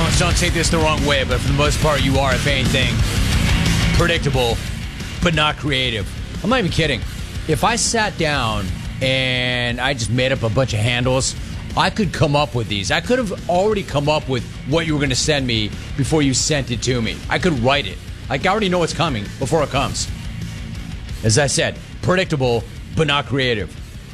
don't take this the wrong way, but for the most part, you are, if anything, predictable, but not creative. I'm not even kidding. If I sat down and I just made up a bunch of handles, I could come up with these. I could have already come up with what you were going to send me before you sent it to me. I could write it. Like, I already know what's coming before it comes. As I said, predictable, but not creative.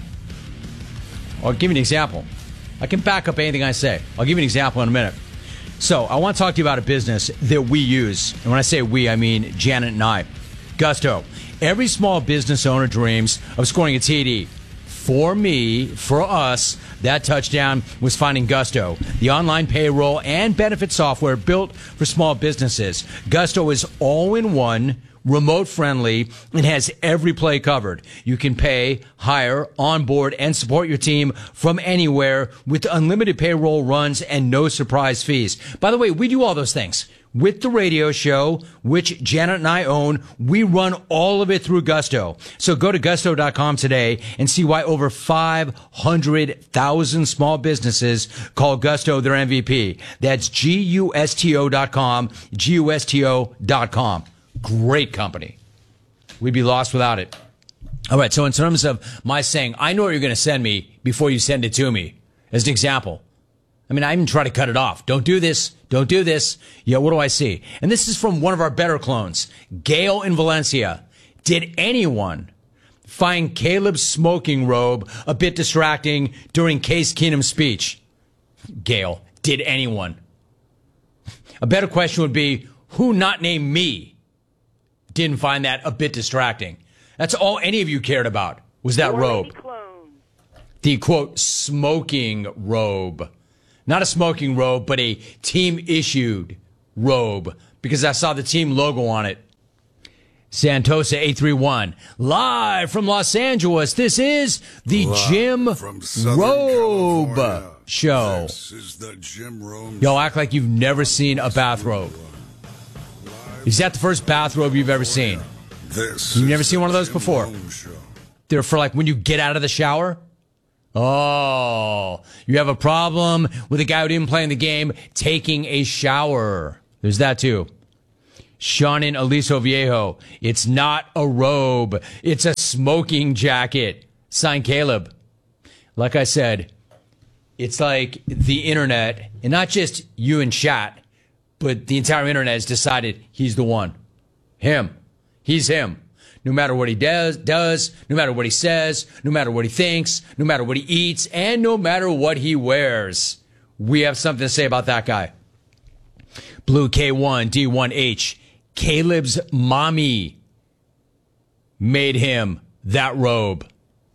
I'll give you an example. I can back up anything I say. I'll give you an example in a minute. So, I want to talk to you about a business that we use. And when I say we, I mean Janet and I. Gusto. Every small business owner dreams of scoring a TD. For me, for us, that touchdown was finding Gusto, the online payroll and benefit software built for small businesses. Gusto is all-in-one, remote-friendly, and has every play covered. You can pay, hire, onboard, and support your team from anywhere with unlimited payroll runs and no surprise fees. By the way, we do all those things. With the radio show, which Janet and I own, we run all of it through Gusto. So go to gusto.com today and see why over 500,000 small businesses call Gusto their MVP. That's gusto.com, gusto.com. Great company. We'd be lost without it. All right, so in terms of my saying, I know what you're going to send me before you send it to me, as an example. I mean, I even try to cut it off. Don't do this. Don't do this. Yeah, what do I see? And this is from one of our better clones, Gail in Valencia. Did anyone find Caleb's smoking robe a bit distracting during Case Keenum's speech? Gail, did anyone? A better question would be, who not named me didn't find that a bit distracting? That's all any of you cared about, was that robe. The, quote, smoking robe. Not a smoking robe, but a team-issued robe, because I saw the team logo on it. Santosa 831, live from Los Angeles. This is the Jim Robe Show. This is the Jim Robe. Y'all act like you've never seen a bathrobe. Is that the first bathrobe you've ever seen? You've never seen one of those before? They're for like when you get out of the shower? Oh, you have a problem with a guy who didn't play in the game taking a shower. There's that too. Sean in Aliso Viejo. It's not a robe. It's a smoking jacket. Signed Caleb. Like I said, it's like the internet, and not just you and chat, but the entire internet has decided he's the one. Him. He's him. No matter what he does, no matter what he says, no matter what he thinks, no matter what he eats, and no matter what he wears. We have something to say about that guy. Blue K1 D1H. Caleb's mommy made him that robe.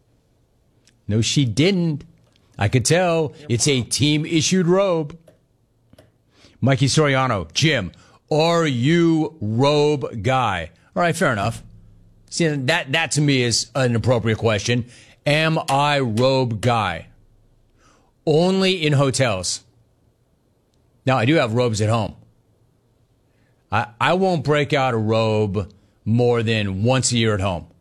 No, she didn't. I could tell. It's a team-issued robe. Mikey Soriano. Jim, are you robe guy? All right, fair enough. See, that to me is an appropriate question. Am I robe guy? Only in hotels. Now, I do have robes at home. I won't break out a robe more than once a year at home.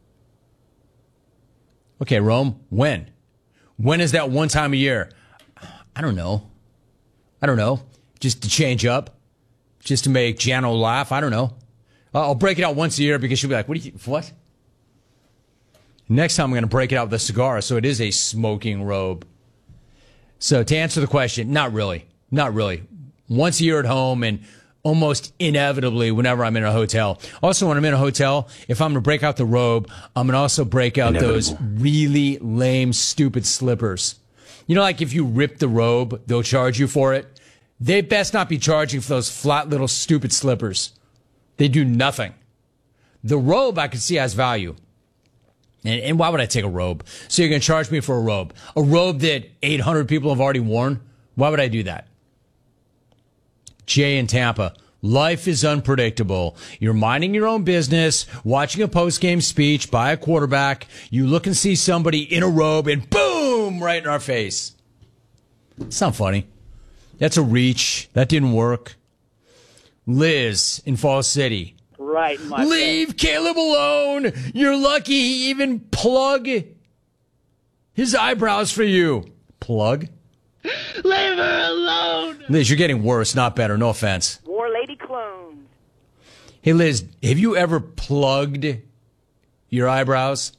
Okay, Rome, when? When is that one time a year? I don't know. Just to change up. Just to make Jano laugh. I don't know. I'll break it out once a year because she'll be like, what? Next time I'm going to break it out with a cigar, so it is a smoking robe. So to answer the question, not really. Once a year at home and almost inevitably whenever I'm in a hotel. Also, when I'm in a hotel, if I'm going to break out the robe, I'm going to also break out those really lame, stupid slippers. You know, like if you rip the robe, they'll charge you for it. They best not be charging for those flat little stupid slippers. They do nothing. The robe I can see has value. And why would I take a robe? So you're going to charge me for a robe? A robe that 800 people have already worn? Why would I do that? Jay in Tampa. Life is unpredictable. You're minding your own business, watching a post-game speech by a quarterback. You look and see somebody in a robe and boom, right in our face. It's not funny. That's a reach. That didn't work. Liz in Falls City. Right, my Leave Caleb alone. You're lucky he even plug his eyebrows for you. Plug? Leave her alone! Liz, you're getting worse, not better. No offense. War Lady clones. Hey, Liz, have you ever plugged your eyebrows?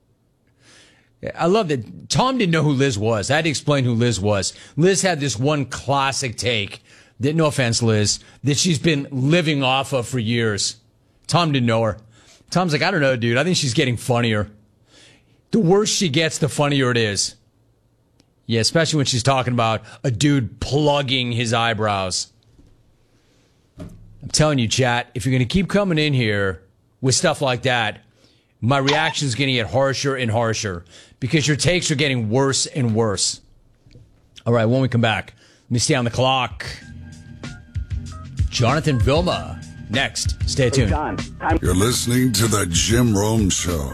I love that. Tom didn't know who Liz was. I had to explain who Liz was. Liz had this one classic take that, no offense, Liz, that she's been living off of for years. Tom didn't know her. Tom's like, I don't know, dude. I think she's getting funnier. The worse she gets, the funnier it is. Yeah, especially when she's talking about a dude plugging his eyebrows. I'm telling you, chat, if you're going to keep coming in here with stuff like that, my reaction's going to get harsher and harsher because your takes are getting worse and worse. All right, when we come back, let me stay on the clock. Jonathan Vilma, next. Stay tuned. You're listening to The Jim Rome Show.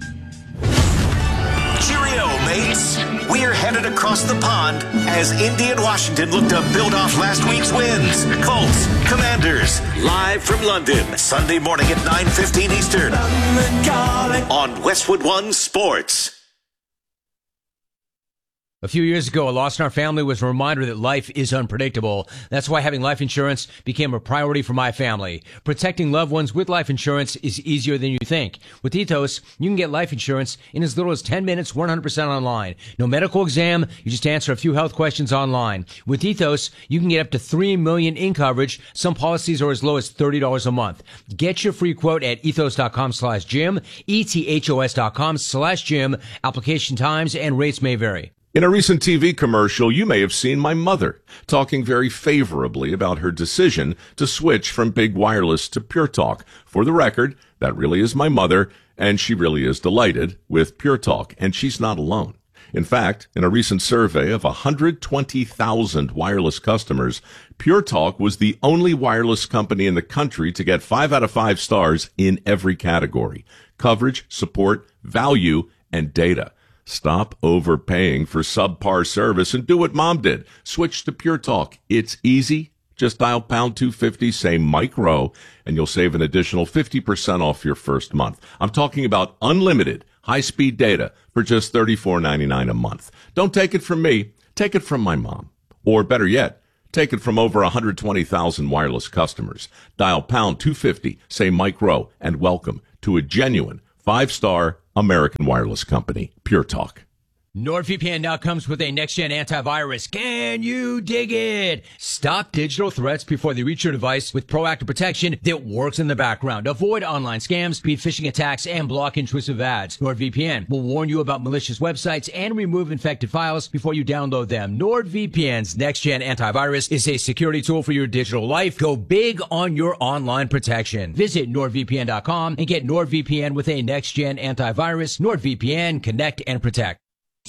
Cheerio, mates. We're headed across the pond as Indy and Washington look to build off last week's wins. Colts, Commanders, live from London, Sunday morning at 9:15 Eastern on Westwood One Sports. A few years ago, a loss in our family was a reminder that life is unpredictable. That's why having life insurance became a priority for my family. Protecting loved ones with life insurance is easier than you think. With Ethos, you can get life insurance in as little as 10 minutes, 100% online. No medical exam, you just answer a few health questions online. With Ethos, you can get up to $3 million in coverage. Some policies are as low as $30 a month. Get your free quote at ethos.com/Jim, ethos.com/Jim. Application times and rates may vary. In a recent TV commercial, you may have seen my mother talking very favorably about her decision to switch from Big Wireless to Pure Talk. For the record, that really is my mother, and she really is delighted with Pure Talk, and she's not alone. In fact, in a recent survey of 120,000 wireless customers, Pure Talk was the only wireless company in the country to get 5 out of 5 stars in every category: coverage, support, value, and data. Stop overpaying for subpar service and do what Mom did. Switch to Pure Talk. It's easy. Just dial pound 250, say Mike Rowe, and you'll save an additional 50% off your first month. I'm talking about unlimited high-speed data for just $34.99 a month. Don't take it from me. Take it from my mom. Or better yet, take it from over 120,000 wireless customers. Dial pound 250, say Mike Rowe, and welcome to a genuine 5-star American wireless company, Pure Talk. NordVPN now comes with a next-gen antivirus. Can you dig it? Stop digital threats before they reach your device with proactive protection that works in the background. Avoid online scams, beat phishing attacks, and block intrusive ads. NordVPN will warn you about malicious websites and remove infected files before you download them. NordVPN's next-gen antivirus is a security tool for your digital life. Go big on your online protection. Visit NordVPN.com and get NordVPN with a next-gen antivirus. NordVPN, connect and protect.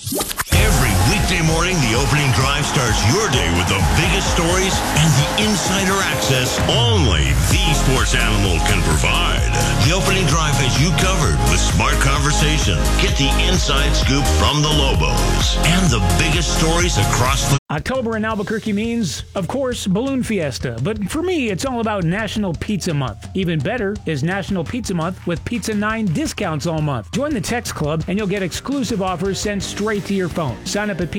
Every weekday morning, the opening drive starts your day with the biggest stories and the insider access only the sports animal can provide. The opening drive has you covered with smart conversation. Get the inside scoop from the Lobos and the biggest stories across the... October in Albuquerque means, of course, Balloon Fiesta. But for me, it's all about National Pizza Month. Even better is National Pizza Month with Pizza 9 discounts all month. Join the text club and you'll get exclusive offers sent straight to your phone. Sign up at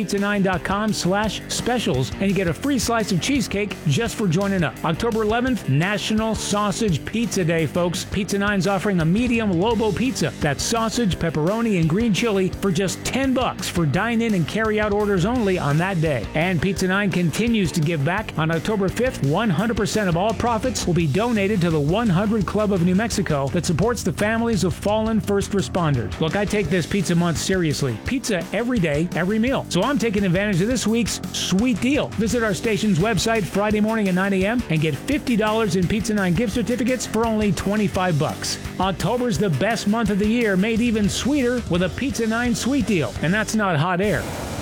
pizza9.com/specials and you get a free slice of cheesecake just for joining up. October 11th, National Sausage Pizza Day, folks. Pizza 9's offering a medium Lobo pizza. That's sausage, pepperoni, and green chili for just $10 for dine-in and carry-out orders only on that day. And Pizza 9 continues to give back. On October 5th, 100% of all profits will be donated to the 100 Club of New Mexico that supports the families of fallen first responders. Look, I take this Pizza Month seriously. Pizza every day, every meal. So I'm taking advantage of this week's sweet deal. Visit our station's website Friday morning at 9 a.m. and get $50 in Pizza 9 gift certificates for only $25. October's the best month of the year, made even sweeter with a Pizza 9 sweet deal. And that's not hot air.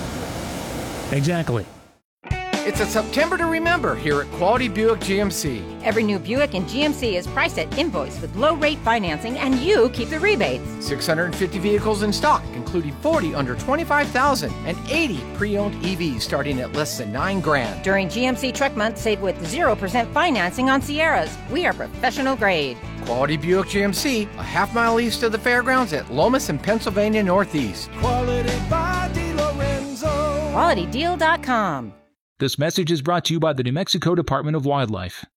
Exactly. It's a September to remember here at Quality Buick GMC. Every new Buick in GMC is priced at invoice with low-rate financing, and you keep the rebates. 650 vehicles in stock, including 40 under $25,000 and 80 pre-owned EVs starting at less than $9,000. During GMC Truck Month, save with 0% financing on Sierras. We are professional grade. Quality Buick GMC, a half-mile east of the fairgrounds at Lomas and Pennsylvania Northeast. QualityDeal.com. This message is brought to you by the New Mexico Department of Wildlife.